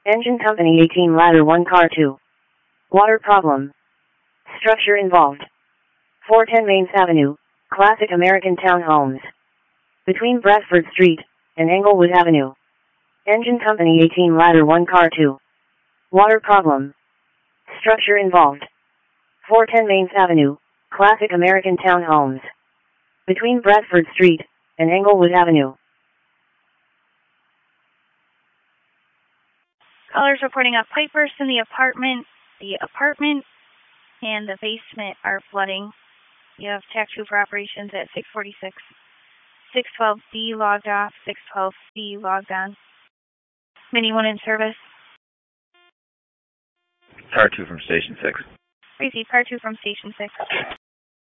Engine company 18 ladder 1 car 2. Water problem. Structure involved. 410 Mains Avenue, classic American townhomes. Between Bradford Street and Englewood Avenue. Engine company 18 ladder 1 car 2. Water problem. Structure involved. 410 Mains Avenue, classic American townhomes. Between Bradford Street and Englewood Avenue. Callers reporting a pipe burst in the apartment. The apartment and the basement are flooding. You have TAC Trooper operations at 646. 612B logged off, 612C logged on. Mini 1 in service. Car 2 from Station 6. Receive Car 2 from Station 6.